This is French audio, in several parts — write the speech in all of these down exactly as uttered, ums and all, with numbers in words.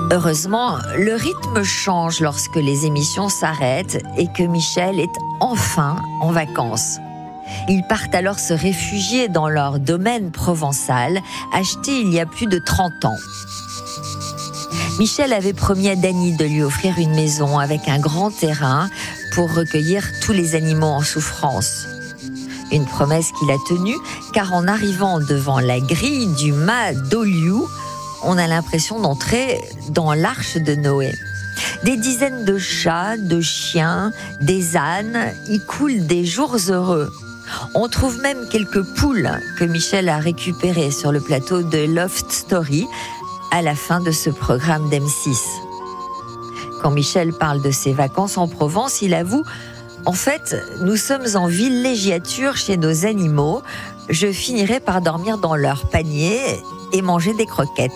Heureusement, le rythme change lorsque les émissions s'arrêtent et que Michel est enfin en vacances. Ils partent alors se réfugier dans leur domaine provençal, acheté il y a plus de trente ans. Michel avait promis à Dany de lui offrir une maison avec un grand terrain pour recueillir tous les animaux en souffrance. Une promesse qu'il a tenue, car en arrivant devant la grille du mât d'Oliou, on a l'impression d'entrer dans l'arche de Noé. Des dizaines de chats, de chiens, des ânes, y coulent des jours heureux. On trouve même quelques poules que Michel a récupérées sur le plateau de Love Story à la fin de ce programme d'M six. Quand Michel parle de ses vacances en Provence, il avoue « En fait, nous sommes en villégiature chez nos animaux. Je finirai par dormir dans leur panier et manger des croquettes. »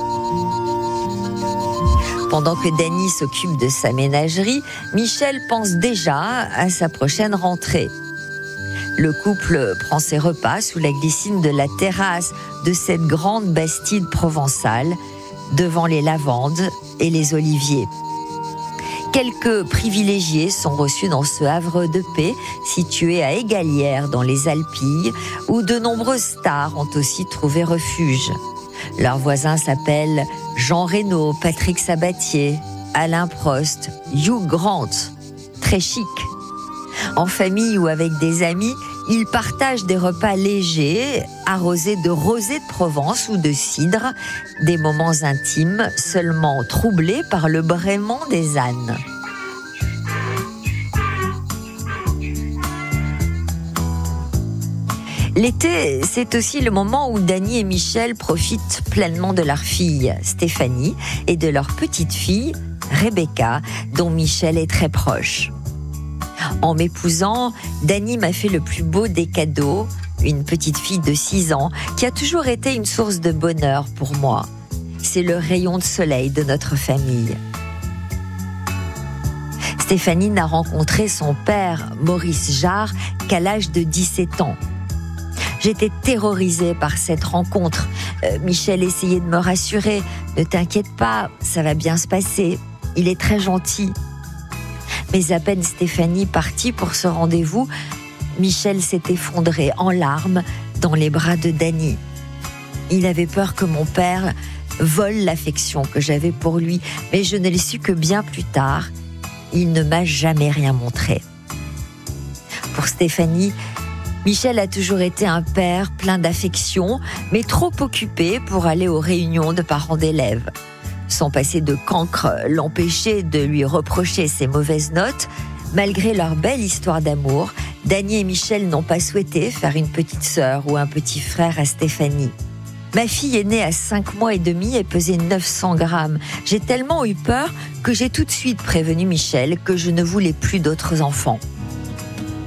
Pendant que Dany s'occupe de sa ménagerie, Michel pense déjà à sa prochaine rentrée. Le couple prend ses repas sous la glycine de la terrasse de cette grande bastide provençale, devant les lavandes et les oliviers. Quelques privilégiés sont reçus dans ce havre de paix, situé à Égalières, dans les Alpilles, où de nombreuses stars ont aussi trouvé refuge. Leurs voisins s'appellent Jean Reno, Patrick Sabatier, Alain Prost, Hugh Grant. Très chic. En famille ou avec des amis, ils partagent des repas légers, arrosés de rosé de Provence ou de cidre, des moments intimes seulement troublés par le braiement des ânes. L'été, c'est aussi le moment où Dany et Michel profitent pleinement de leur fille, Stéphanie, et de leur petite fille, Rebecca, dont Michel est très proche. En m'épousant, Dany m'a fait le plus beau des cadeaux, une petite fille de six ans qui a toujours été une source de bonheur pour moi. C'est le rayon de soleil de notre famille. Stéphanie n'a rencontré son père, Maurice Jarre, qu'à l'âge de dix-sept ans. J'étais terrorisée par cette rencontre. Euh, Michel essayait de me rassurer. « Ne t'inquiète pas, ça va bien se passer. Il est très gentil. » Mais à peine Stéphanie partie pour ce rendez-vous, Michel s'est effondré en larmes dans les bras de Dany. Il avait peur que mon père vole l'affection que j'avais pour lui, mais je ne l'ai su que bien plus tard. Il ne m'a jamais rien montré. Pour Stéphanie, Michel a toujours été un père plein d'affection, mais trop occupé pour aller aux réunions de parents d'élèves. Son passé de cancre l'empêchait de lui reprocher ses mauvaises notes. Malgré leur belle histoire d'amour, Dany et Michel n'ont pas souhaité faire une petite sœur ou un petit frère à Stéphanie. Ma fille est née à cinq mois et demi et pesait neuf cents grammes. J'ai tellement eu peur que j'ai tout de suite prévenu Michel que je ne voulais plus d'autres enfants.